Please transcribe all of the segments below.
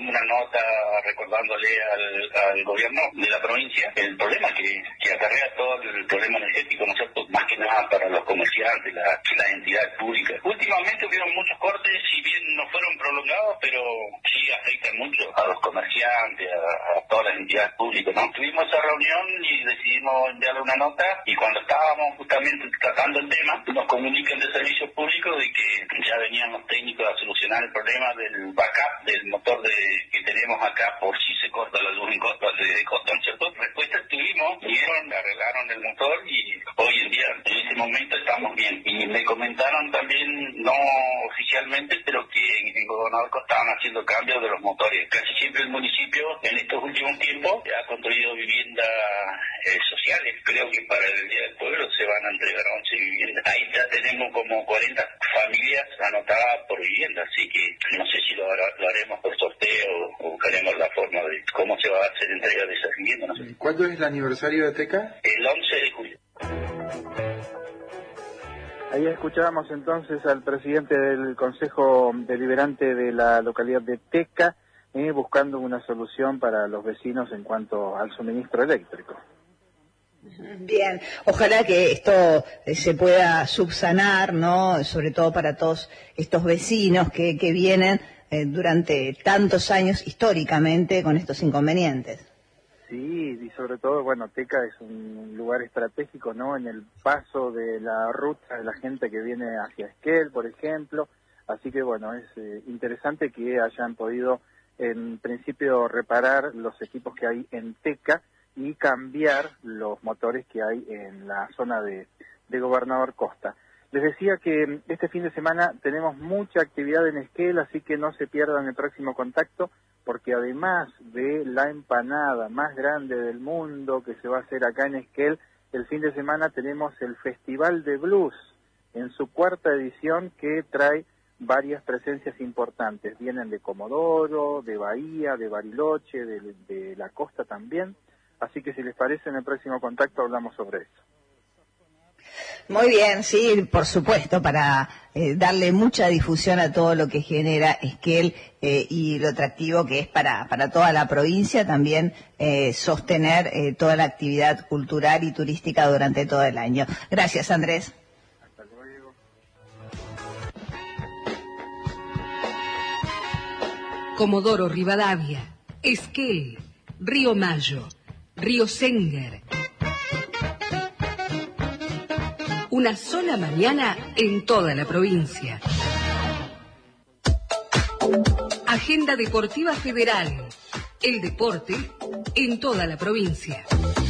hicimos una nota recordándole al gobierno de la provincia el problema que acarrea todo el problema energético, ¿no es cierto?, más que nada para los comerciantes, las entidades públicas. Últimamente hubieron muchos cortes, si bien no fueron prolongados, pero sí afectan mucho a los comerciantes, a todas las entidades públicas, ¿no? Tuvimos esa reunión y decidimos enviarle una nota, y cuando estábamos justamente tratando el tema, nos comunican de servicios públicos de que ya venían los técnicos a solucionar el problema del backup del motor que tenemos acá por si se corta la luz en Costa, ¿no es cierto? Respuesta tuvimos, vinieron, arreglaron el motor y hoy en día, en este momento, estamos bien. Y me comentaron también, no oficialmente, pero que en el gobernador estaban haciendo cambios de los motores. Casi siempre el municipio en estos últimos tiempos ha construido viviendas sociales. Creo que para el Día del Pueblo se van a entregar 11 viviendas. Ahí ya tenemos como 40 familias anotadas por vivienda, así que no sé si lo haremos por sorteo o buscaremos la forma de cómo se va a hacer entrega de esas viviendas. No sé. ¿Cuándo es el aniversario de Teca? El 11 de julio. Ahí escuchábamos entonces al presidente del Consejo Deliberante de la localidad de Teca, buscando una solución para los vecinos en cuanto al suministro eléctrico. Bien, ojalá que esto se pueda subsanar, ¿no? Sobre todo para todos estos vecinos que vienen durante tantos años históricamente con estos inconvenientes. Sí, y sobre todo, bueno, Teca es un lugar estratégico, ¿no?, en el paso de la ruta de la gente que viene hacia Esquel, por ejemplo, así que, bueno, es interesante que hayan podido, en principio, reparar los equipos que hay en Teca y cambiar los motores que hay en la zona de Gobernador Costa. Les decía que este fin de semana tenemos mucha actividad en Esquel, así que no se pierdan el próximo contacto, porque además de la empanada más grande del mundo que se va a hacer acá en Esquel, el fin de semana tenemos el Festival de Blues en su 4ª edición, que trae varias presencias importantes. Vienen de Comodoro, de Bahía, de Bariloche, de la costa también. Así que si les parece, en el próximo contacto hablamos sobre eso. Muy bien, sí, por supuesto, para darle mucha difusión a todo lo que genera Esquel y lo atractivo que es para toda la provincia, también sostener toda la actividad cultural y turística durante todo el año. Gracias, Andrés. Hasta luego. Comodoro Rivadavia, Esquel, Río Mayo, Río Senguer. Una sola mañana en toda la provincia. Agenda Deportiva Federal. El deporte en toda la provincia.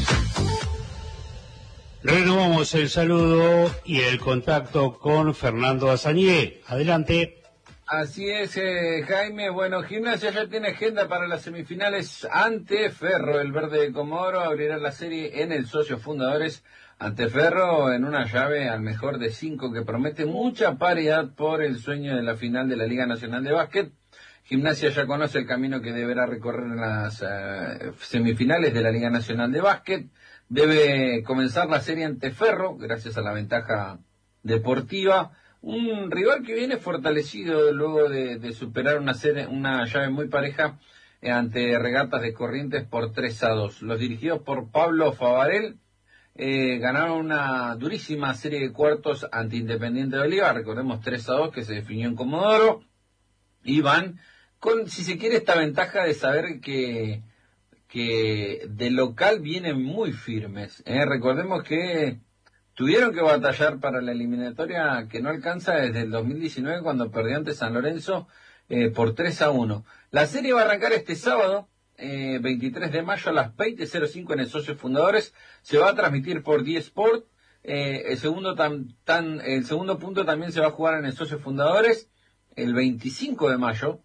Renovamos el saludo y el contacto con Fernando Azañé. Adelante. Así es, Jaime. Bueno, Gimnasia ya tiene agenda para las semifinales ante Ferro. El verde de Comodoro abrirá la serie en el Socios Fundadores ante Ferro en una llave al mejor de 5 que promete mucha paridad por el sueño de la final de la Liga Nacional de Básquet. Gimnasia ya conoce el camino que deberá recorrer en las semifinales de la Liga Nacional de Básquet. Debe comenzar la serie ante Ferro, gracias a la ventaja deportiva. Un rival que viene fortalecido luego de superar una llave muy pareja ante Regatas de Corrientes por 3-2. Los dirigidos por Pablo Favarel ganaron una durísima serie de cuartos ante Independiente de Oliva. Recordemos 3-2 que se definió en Comodoro. Y van con, si se quiere, esta ventaja de saber que de local vienen muy firmes. Recordemos que tuvieron que batallar para la eliminatoria que no alcanza desde el 2019 cuando perdió ante San Lorenzo por 3-1. La serie va a arrancar este sábado, 23 de mayo a las 20:05 en el Socios Fundadores. Se va a transmitir por D-Sport. El segundo punto también se va a jugar en el Socios Fundadores el 25 de mayo.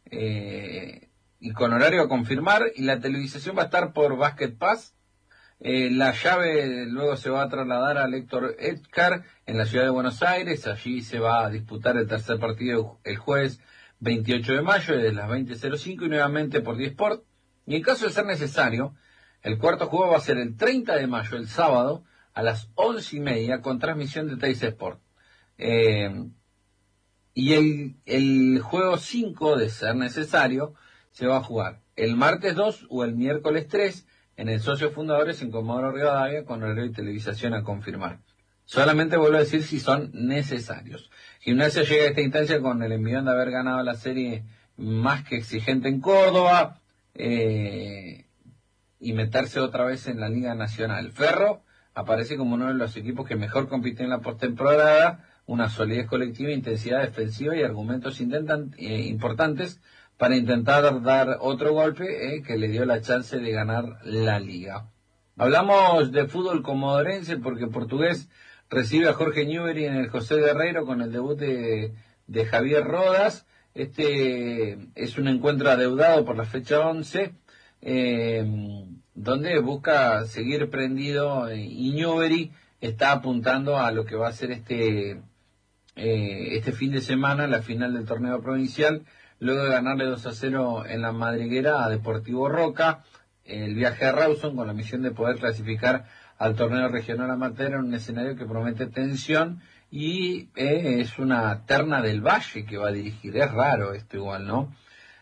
Y con horario a confirmar. Y la televisación va a estar por Basket Pass. La llave luego se va a trasladar al Héctor Edgar en la ciudad de Buenos Aires. Allí se va a disputar el tercer partido el jueves 28 de mayo desde las 20:05 y nuevamente por D-Sport. Y en caso de ser necesario, el cuarto juego va a ser el 30 de mayo, el sábado, a las 11:30 con transmisión de Teis Sport. Y el juego 5, de ser necesario, se va a jugar el martes 2 o el miércoles 3 en el Socios Fundadores en Comodoro Rivadavia, con horario de televisación a confirmar. Solamente vuelvo a decir si son necesarios. Gimnasia llega a esta instancia con el envión de haber ganado la serie más que exigente en Córdoba y meterse otra vez en la Liga Nacional. Ferro aparece como uno de los equipos que mejor compitió en la postemporada, una solidez colectiva, intensidad defensiva y argumentos importantes para intentar dar otro golpe que le dio la chance de ganar la liga. Hablamos de fútbol comodorense porque Portugués recibe a Jorge Newbery en el José de Herrero con el debut de Javier Rodas. Este es un encuentro adeudado por la fecha 11, donde busca seguir prendido y Newbery está apuntando a lo que va a ser este fin de semana, la final del torneo provincial, luego de ganarle 2-0 en la Madriguera a Deportivo Roca. El viaje a Rawson con la misión de poder clasificar al torneo regional amateur en un escenario que promete tensión y es una terna del Valle que va a dirigir. Es raro esto igual, ¿no?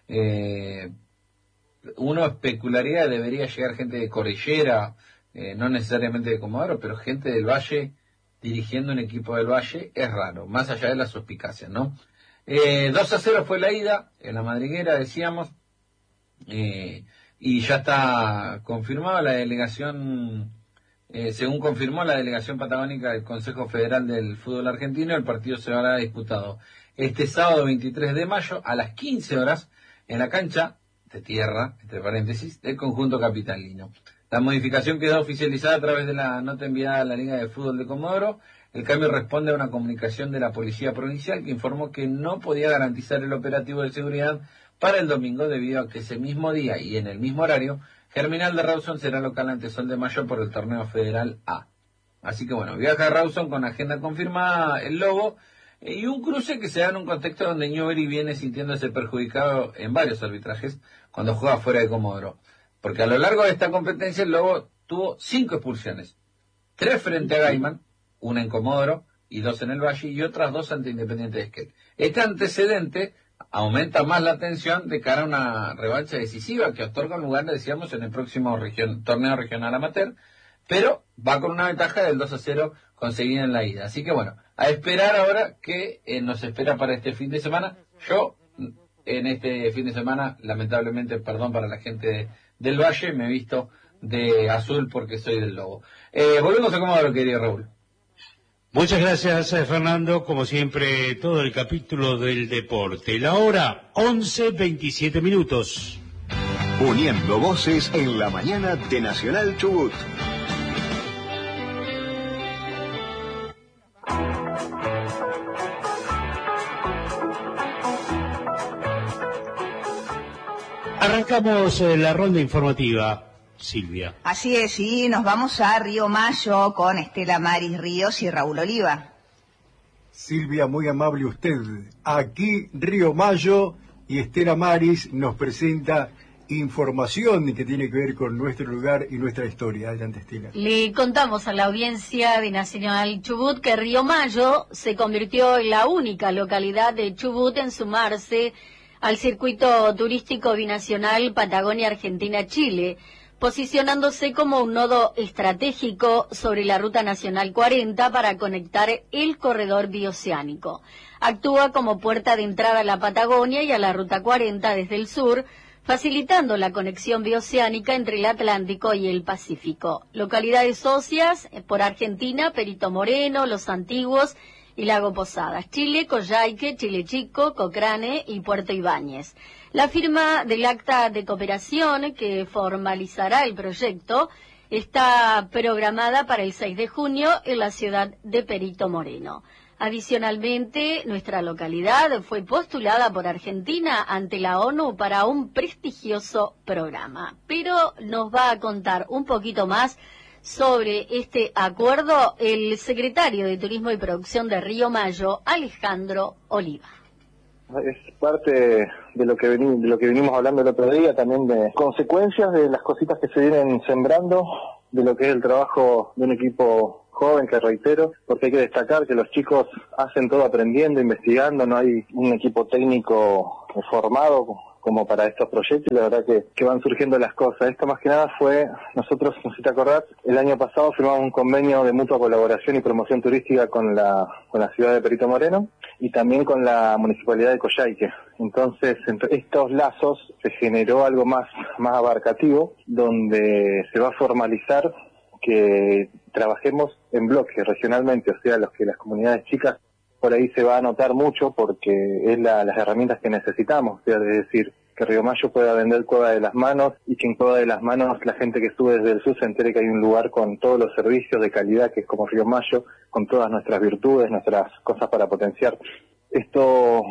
Uno especularía que debería llegar gente de Cordillera, no necesariamente de Comodoro, pero gente del Valle dirigiendo un equipo del Valle es raro, más allá de las suspicacias, ¿no? 2-0 fue la ida en la Madriguera, decíamos, y ya está confirmada la delegación, según confirmó la delegación patagónica del Consejo Federal del Fútbol Argentino, el partido se habrá disputado este sábado 23 de mayo a las 15 horas en la cancha de tierra, entre paréntesis, del conjunto capitalino. La modificación quedó oficializada a través de la nota enviada a la Liga de Fútbol de Comodoro. El cambio responde a una comunicación de la Policía Provincial que informó que no podía garantizar el operativo de seguridad para el domingo debido a que ese mismo día y en el mismo horario, Germinal de Rawson será local ante Sol de Mayo por el Torneo Federal A. Así que bueno, viaja a Rawson con agenda confirmada el Lobo y un cruce que se da en un contexto donde Newbery viene sintiéndose perjudicado en varios arbitrajes cuando juega fuera de Comodoro. Porque a lo largo de esta competencia el Lobo tuvo 5 expulsiones. 3 frente a Gaiman, una en Comodoro y 2 en el Valle y otras 2 ante Independiente de Esquel. Este antecedente aumenta más la tensión de cara a una revancha decisiva que otorga un lugar, decíamos, en el próximo torneo regional amateur, pero va con una ventaja del 2-0 conseguida en la ida. Así que bueno, a esperar ahora que nos espera para este fin de semana. Yo, en este fin de semana, lamentablemente, perdón para la gente del Valle, me he visto de azul porque soy del Lobo. Volvemos a Comodoro, querido Raúl. Muchas gracias, Fernando. Como siempre, todo el capítulo del deporte. La hora, 11:27 minutos. Uniendo voces en la mañana de Nacional Chubut. Arrancamos la ronda informativa. Silvia. Así es, y nos vamos a Río Mayo con Estela Maris Ríos y Raúl Oliva. Silvia, muy amable usted. Aquí Río Mayo y Estela Maris nos presenta información que tiene que ver con nuestro lugar y nuestra historia. Adelante, Estela. Le contamos a la audiencia de Nacional Chubut que Río Mayo se convirtió en la única localidad de Chubut en sumarse al circuito turístico binacional Patagonia Argentina-Chile, posicionándose como un nodo estratégico sobre la Ruta Nacional 40 para conectar el corredor bioceánico. Actúa como puerta de entrada a la Patagonia y a la Ruta 40 desde el sur, facilitando la conexión bioceánica entre el Atlántico y el Pacífico. Localidades socias por Argentina, Perito Moreno, Los Antiguos y Lago Posadas, Chile, Coyhaique, Chile Chico, Cochrane y Puerto Ibáñez. La firma del acta de cooperación que formalizará el proyecto está programada para el 6 de junio en la ciudad de Perito Moreno. Adicionalmente, nuestra localidad fue postulada por Argentina ante la ONU para un prestigioso programa. Pero nos va a contar un poquito más sobre este acuerdo el secretario de Turismo y Producción de Río Mayo, Alejandro Oliva. Es parte de lo que venimos hablando el otro día, también de consecuencias de las cositas que se vienen sembrando, de lo que es el trabajo de un equipo joven, que reitero, porque hay que destacar que los chicos hacen todo aprendiendo, investigando, no hay un equipo técnico formado como para estos proyectos, y la verdad que van surgiendo las cosas. Esto más que nada fue, nosotros, no sé si te acordás, el año pasado firmamos un convenio de mutua colaboración y promoción turística con la ciudad de Perito Moreno y también con la municipalidad de Coyhaique. Entonces, entre estos lazos se generó algo más abarcativo, donde se va a formalizar que trabajemos en bloques regionalmente, o sea, las comunidades chicas por ahí se va a notar mucho porque es las herramientas que necesitamos, o sea, es decir, que Río Mayo pueda vender Cueva de las Manos y que en Cueva de las Manos la gente que sube desde el sur se entere que hay un lugar con todos los servicios de calidad que es como Río Mayo, con todas nuestras virtudes, nuestras cosas para potenciar. Esto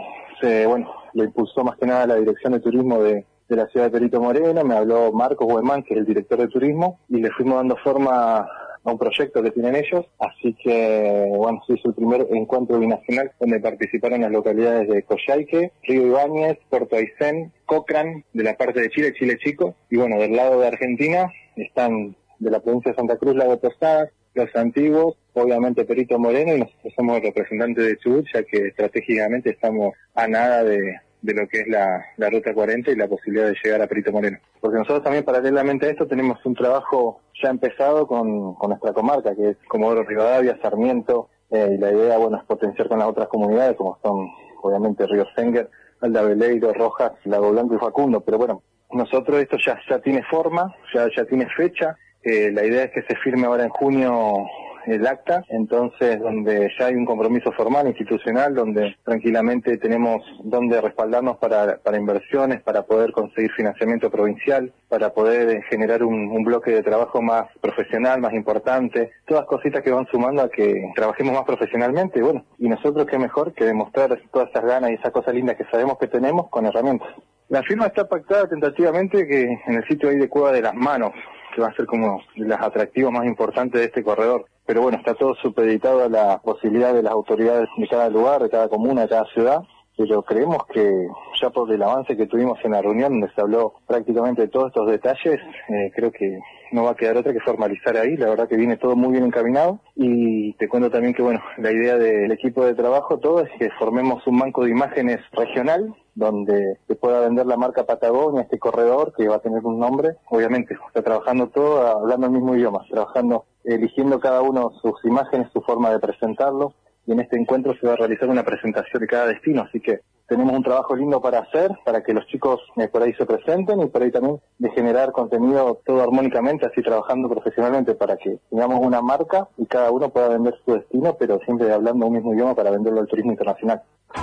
lo impulsó más que nada la Dirección de Turismo de la ciudad de Perito Moreno, me habló Marcos Huemán, que es el director de turismo, y le fuimos dando forma a un proyecto que tienen ellos, así que se hizo el primer encuentro binacional donde participaron las localidades de Coyhaique, Río Ibáñez, Puerto Aysén, Cochrane, de la parte de Chile, Chile Chico, y del lado de Argentina están de la provincia de Santa Cruz, Lago Posadas, Los Antiguos, obviamente Perito Moreno, y nosotros somos el representante de Chubut, ya que estratégicamente estamos a nada de lo que es la Ruta 40 y la posibilidad de llegar a Perito Moreno. Porque nosotros también, paralelamente a esto, tenemos un trabajo ya empezado con nuestra comarca, que es Comodoro Rivadavia, Sarmiento, y la idea, es potenciar con las otras comunidades, como son, obviamente, Río Senguer, Aldabeleiro, Rojas, Lago Blanco y Facundo. Pero nosotros esto ya tiene forma, ya tiene fecha. La idea es que se firme ahora en junio el acta, entonces donde ya hay un compromiso formal, institucional, donde tranquilamente tenemos donde respaldarnos para inversiones, para poder conseguir financiamiento provincial, para poder generar un bloque de trabajo más profesional, más importante, todas cositas que van sumando a que trabajemos más profesionalmente, y nosotros qué mejor que demostrar todas esas ganas y esas cosas lindas que sabemos que tenemos con herramientas. La firma está pactada tentativamente que en el sitio ahí de Cueva de las Manos, que va a ser como de los atractivos más importantes de este corredor. Pero está todo supeditado a la posibilidad de las autoridades de cada lugar, de cada comuna, de cada ciudad. Pero creemos que ya por el avance que tuvimos en la reunión, donde se habló prácticamente de todos estos detalles, creo que no va a quedar otra que formalizar ahí. La verdad que viene todo muy bien encaminado. Y te cuento también que, la idea del equipo de trabajo todo es que formemos un banco de imágenes regional, donde se pueda vender la marca Patagonia, este corredor, que va a tener un nombre. Obviamente, está trabajando todo hablando el mismo idioma, eligiendo cada uno sus imágenes, su forma de presentarlo. Y en este encuentro se va a realizar una presentación de cada destino, así que tenemos un trabajo lindo para hacer, para que los chicos por ahí se presenten y por ahí también de generar contenido todo armónicamente, así trabajando profesionalmente para que tengamos una marca y cada uno pueda vender su destino, pero siempre hablando un mismo idioma para venderlo al turismo internacional.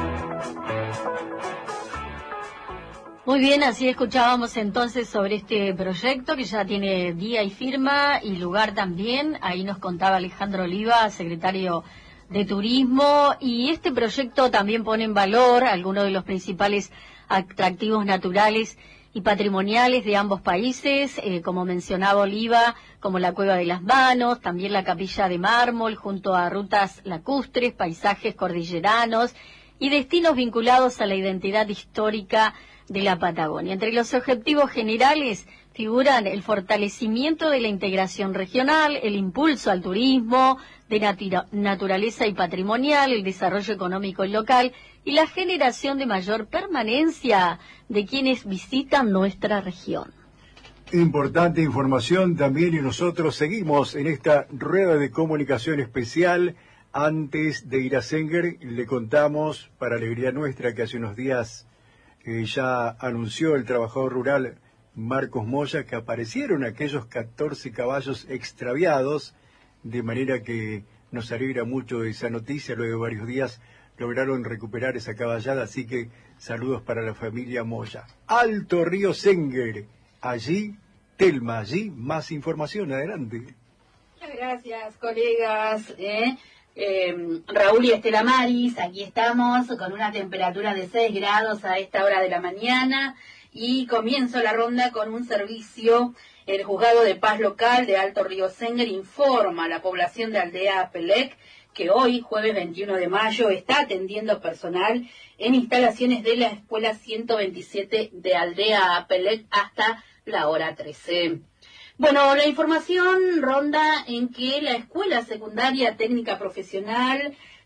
Muy bien, así escuchábamos entonces sobre este proyecto que ya tiene día y firma y lugar también. Ahí nos contaba Alejandro Oliva, secretario de Turismo, y este proyecto también pone en valor algunos de los principales atractivos naturales y patrimoniales de ambos países, como mencionaba Oliva, como la Cueva de las Manos, también la Capilla de Mármol, junto a rutas lacustres, paisajes cordilleranos y destinos vinculados a la identidad histórica de la Patagonia. Entre los objetivos generales figuran el fortalecimiento de la integración regional, el impulso al turismo de naturaleza y patrimonial, el desarrollo económico local y la generación de mayor permanencia de quienes visitan nuestra región. Importante información también, y nosotros seguimos en esta rueda de comunicación especial. Antes de ir a Senguer, le contamos, para alegría nuestra, que hace unos días ya anunció el trabajador rural Marcos Moya que aparecieron aquellos 14 caballos extraviados, de manera que nos alegra mucho esa noticia. Luego de varios días lograron recuperar esa caballada, así que saludos para la familia Moya. Alto Río Senguer, allí, Telma, allí más información, adelante. Muchas gracias, colegas. Raúl y Estela Maris, aquí estamos con una temperatura de 6 grados a esta hora de la mañana y comienzo la ronda con un servicio. El Juzgado de Paz Local de Alto Río Senguer informa a la población de Aldea Apelec que hoy, jueves 21 de mayo, está atendiendo personal en instalaciones de la Escuela 127 de Aldea Apelec hasta la hora 13. Bueno, la información ronda en que la Escuela Secundaria Técnica Profesional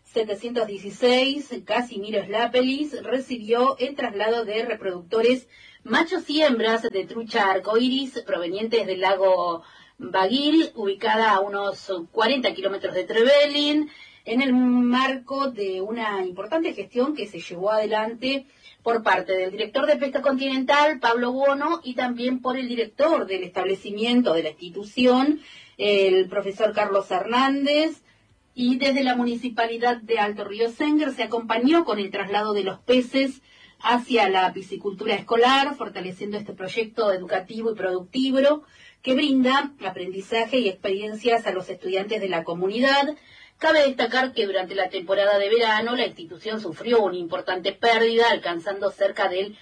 716, Casimiro Slapelis, recibió el traslado de reproductores machos y hembras de trucha arcoíris provenientes del lago Baguil, ubicada a unos 40 kilómetros de Trevelin, en el marco de una importante gestión que se llevó adelante por parte del director de Pesca Continental, Pablo Buono, y también por el director del establecimiento de la institución, el profesor Carlos Hernández, y desde la Municipalidad de Alto Río Senguer se acompañó con el traslado de los peces hacia la piscicultura escolar, fortaleciendo este proyecto educativo y productivo que brinda aprendizaje y experiencias a los estudiantes de la comunidad. Cabe destacar que durante la temporada de verano la institución sufrió una importante pérdida, alcanzando cerca del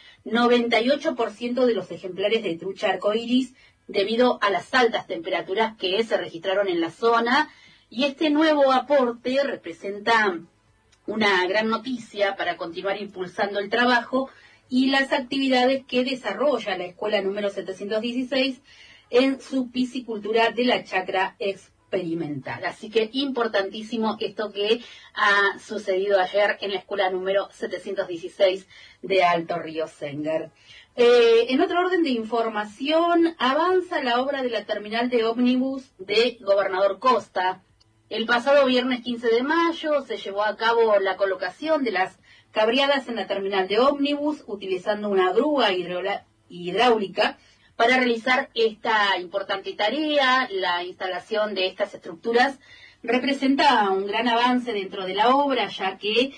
98% de los ejemplares de trucha arcoíris debido a las altas temperaturas que se registraron en la zona, y este nuevo aporte representa una gran noticia para continuar impulsando el trabajo y las actividades que desarrolla la escuela número 716 en su piscicultura de la chacra experimental. Así que importantísimo esto que ha sucedido ayer en la escuela número 716 de Alto Río Senguer. En otro orden de información, avanza la obra de la terminal de ómnibus de Gobernador Costa. El pasado viernes 15 de mayo se llevó a cabo la colocación de las cabriadas en la terminal de ómnibus utilizando una grúa hidráulica para realizar esta importante tarea. La instalación de estas estructuras representa un gran avance dentro de la obra, ya que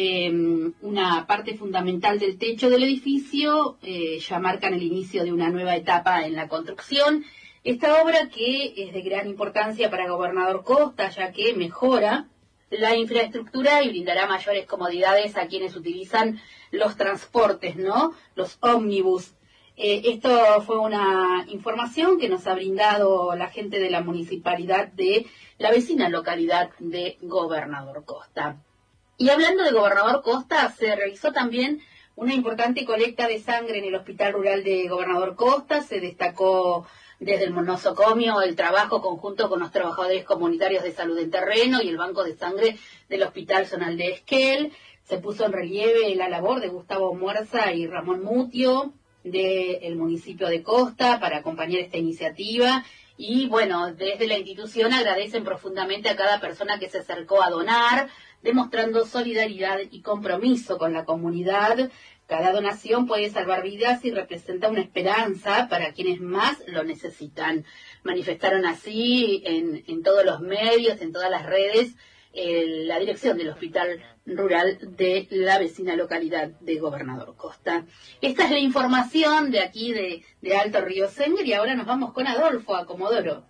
una parte fundamental del techo del edificio ya marcan el inicio de una nueva etapa en la construcción. Esta obra, que es de gran importancia para Gobernador Costa, ya que mejora la infraestructura y brindará mayores comodidades a quienes utilizan los transportes, ¿no? Los ómnibus. Esto fue una información que nos ha brindado la gente de la municipalidad de la vecina localidad de Gobernador Costa. Y hablando de Gobernador Costa, se realizó también una importante colecta de sangre en el Hospital Rural de Gobernador Costa. Se destacó desde el nosocomio el trabajo conjunto con los trabajadores comunitarios de salud en terreno y el banco de sangre del Hospital Zonal de Esquel. Se puso en relieve la labor de Gustavo Muerza y Ramón Mutio del municipio de Costa para acompañar esta iniciativa. Y bueno, desde la institución agradecen profundamente a cada persona que se acercó a donar, demostrando solidaridad y compromiso con la comunidad. Cada donación puede salvar vidas y representa una esperanza para quienes más lo necesitan. Manifestaron así en todos los medios, en todas las redes, la dirección del Hospital Rural de la vecina localidad de Gobernador Costa. Esta es la información de aquí de Alto Río Senguer, y ahora nos vamos con Adolfo a Comodoro.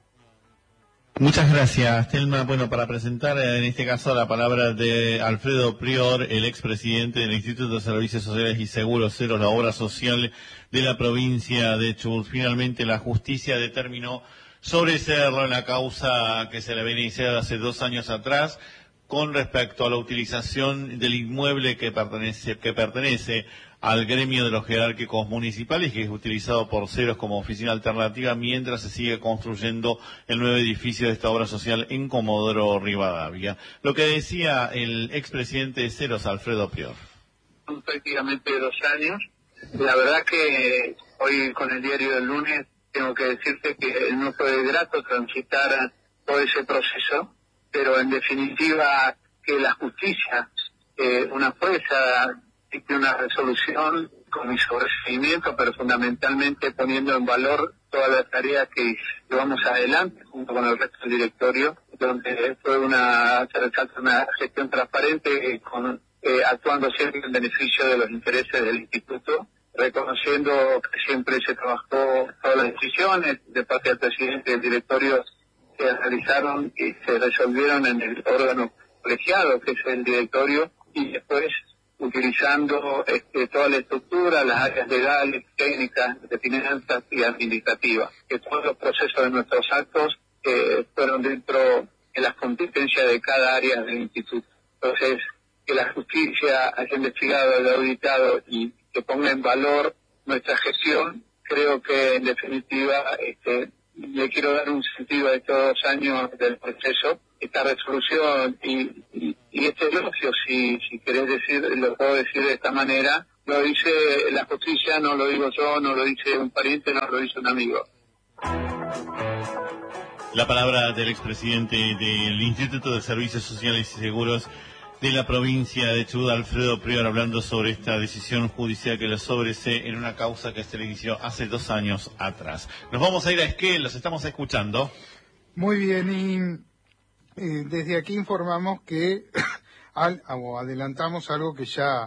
Muchas gracias, Telma. Bueno, para presentar en este caso la palabra de Alfredo Prior, el expresidente del Instituto de Servicios Sociales y Seguros Cero, la obra social de la provincia de Chubut. Finalmente la justicia determinó sobreseerlo en la causa que se le había iniciado hace 2 años atrás con respecto a la utilización del inmueble que pertenece al gremio de los jerárquicos municipales, que es utilizado por Ceros como oficina alternativa mientras se sigue construyendo el nuevo edificio de esta obra social en Comodoro Rivadavia. Lo que decía el expresidente de Ceros, Alfredo Prior. Son prácticamente 2 años. La verdad que hoy con el diario del lunes tengo que decirte que no fue grato transitar todo ese proceso, pero en definitiva que la justicia, una jueza, dicte una resolución con mi sobreseimiento, pero fundamentalmente poniendo en valor toda la tarea que llevamos adelante junto con el resto del directorio, donde fue una gestión transparente, actuando siempre en beneficio de los intereses del instituto, reconociendo que siempre se trabajó todas las decisiones de parte del presidente y del directorio se realizaron y se resolvieron en el órgano colegiado, que es el directorio, y después utilizando toda la estructura, las áreas legales, técnicas, de finanzas y administrativas, que todos los procesos de nuestros actos fueron dentro de las competencias de cada área del instituto. Entonces, que la justicia haya investigado, haya auditado y que ponga en valor nuestra gestión, creo que en definitiva le quiero dar un sentido a estos 2 años del proceso. Esta resolución y y este elogio, si querés decir, lo puedo decir de esta manera, lo dice la justicia, no lo digo yo, no lo dice un pariente, no lo dice un amigo. La palabra del expresidente del Instituto de Servicios Sociales y Seguros de la provincia de Chubut, Alfredo Prior, hablando sobre esta decisión judicial que lo sobresee en una causa que se le inició hace 2 años atrás. Nos vamos a ir a Esquel, los estamos escuchando. Muy bien, y desde aquí informamos que o adelantamos algo que ya,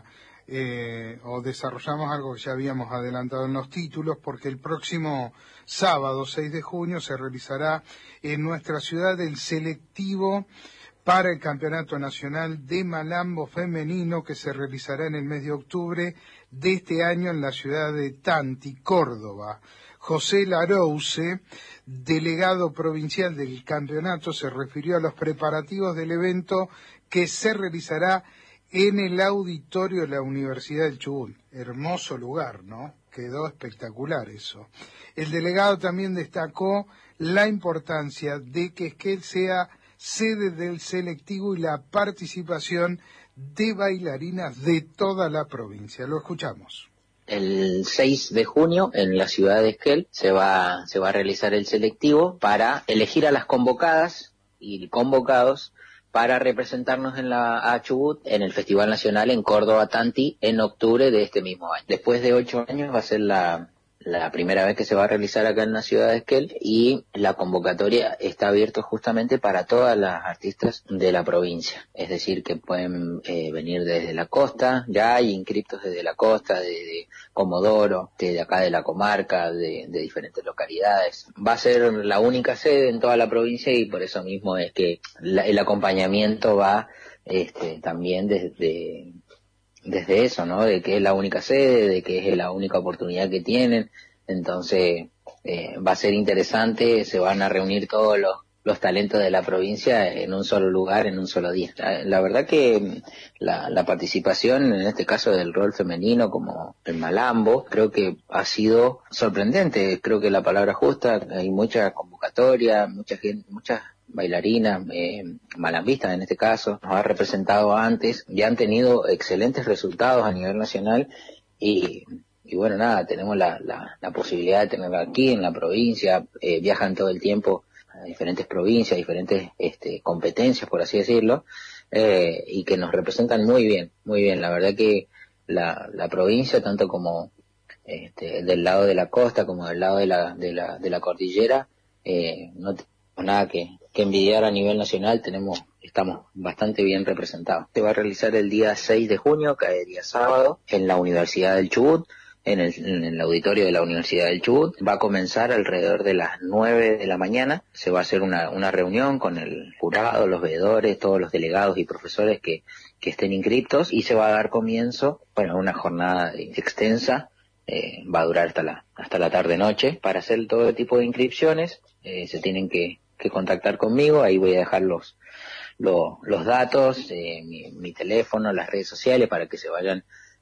o desarrollamos algo que ya habíamos adelantado en los títulos, porque el próximo sábado, 6 de junio, se realizará en nuestra ciudad el selectivo para el Campeonato Nacional de Malambo Femenino, que se realizará en el mes de octubre de este año en la ciudad de Tanti, Córdoba. José Larousse, delegado provincial del campeonato, se refirió a los preparativos del evento que se realizará en el auditorio de la Universidad del Chubut. Hermoso lugar, ¿no? Quedó espectacular eso. El delegado también destacó la importancia de que Esquel sea sede del selectivo y la participación de bailarinas de toda la provincia. Lo escuchamos. El 6 de junio en la ciudad de Esquel se va a realizar el selectivo para elegir a las convocadas y convocados para representarnos en la Chubut en el Festival Nacional en Córdoba Tanti en octubre de este mismo año. Después de 8 años va a ser la primera vez que se va a realizar acá en la ciudad de Esquel, y la convocatoria está abierta justamente para todas las artistas de la provincia. Es decir, que pueden venir desde la costa, ya hay inscriptos desde la costa, de Comodoro, de acá de la comarca, de diferentes localidades. Va a ser la única sede en toda la provincia, y por eso mismo es que el acompañamiento va también desde eso, ¿no? De que es la única sede, de que es la única oportunidad que tienen. Entonces va a ser interesante, se van a reunir todos los talentos de la provincia en un solo lugar, en un solo día. La verdad que la participación, en este caso del rol femenino como el malambo, creo que ha sido sorprendente. Creo que la palabra justa, hay mucha convocatoria, mucha gente, muchas bailarinas, malambistas en este caso, nos ha representado antes, ya han tenido excelentes resultados a nivel nacional, y bueno, nada, tenemos la posibilidad de tenerla aquí en la provincia. Viajan todo el tiempo a diferentes provincias, diferentes competencias, por así decirlo, y que nos representan muy bien, la verdad que la provincia, tanto como del lado de la costa como del lado de la cordillera, no tenemos nada que envidiar a nivel nacional. Estamos bastante bien representados. Se va a realizar el día 6 de junio, que es día sábado, en la Universidad del Chubut, en el auditorio de la Universidad del Chubut. Va a comenzar alrededor de las 9 de la mañana. Se va a hacer una reunión con el jurado, los veedores, todos los delegados y profesores que estén inscriptos, y se va a dar comienzo, a una jornada extensa. Va a durar hasta la tarde-noche. Para hacer todo tipo de inscripciones se tienen que contactar conmigo. Ahí voy a dejar los datos, mi teléfono, las redes sociales, para que se vayan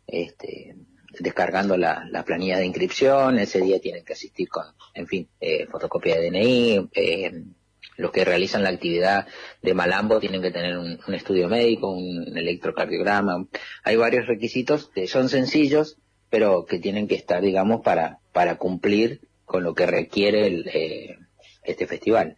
descargando la planilla de inscripción. Ese día tienen que asistir con, fotocopia de DNI. Los que realizan la actividad de malambo tienen que tener un estudio médico, un electrocardiograma. Hay varios requisitos que son sencillos, pero que tienen que estar, digamos, para cumplir con lo que requiere este festival.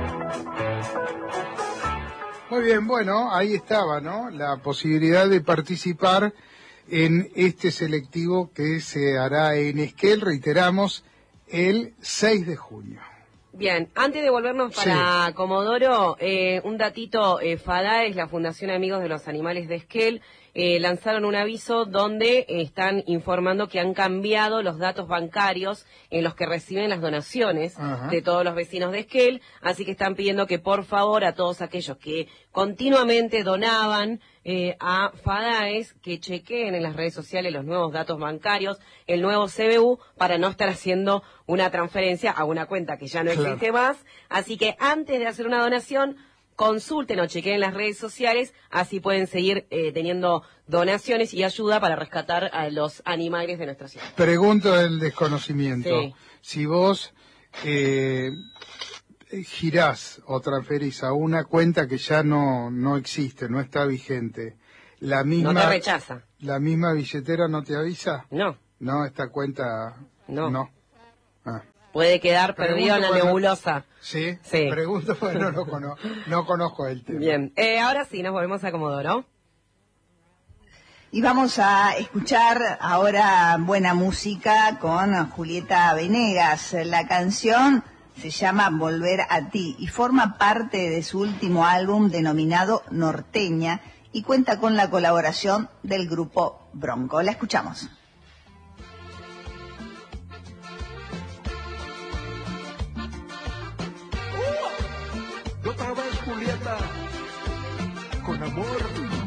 Muy bien, bueno, ahí estaba, ¿no? La posibilidad de participar en este selectivo que se hará en Esquel, reiteramos, el 6 de junio. Bien, antes de volvernos para Comodoro, un datito, FADAES, la Fundación Amigos de los Animales de Esquel, lanzaron un aviso donde están informando que han cambiado los datos bancarios en los que reciben las donaciones de todos los vecinos de Esquel, así que están pidiendo que por favor a todos aquellos que continuamente donaban a FADAES, que chequeen en las redes sociales los nuevos datos bancarios, el nuevo CBU, para no estar haciendo una transferencia a una cuenta que ya no existe más. Así que antes de hacer una donación, consulten o chequeen las redes sociales, así pueden seguir teniendo donaciones y ayuda para rescatar a los animales de nuestra ciudad. Pregunto del desconocimiento. Sí. Si vos girás o transferís a una cuenta que ya no existe, no está vigente, la misma... No te rechaza. ¿La misma billetera no te avisa? No. No, esta cuenta... No. Ah. Puede quedar perdido en la nebulosa. ¿Sí? Sí. Pregunto porque no conozco el tema. Bien, ahora sí, nos volvemos a Comodoro. Y vamos a escuchar ahora buena música con Julieta Venegas. La canción se llama Volver a ti y forma parte de su último álbum denominado Norteña y cuenta con la colaboración del grupo Bronco. La escuchamos. Otra vez, Julieta, con amor.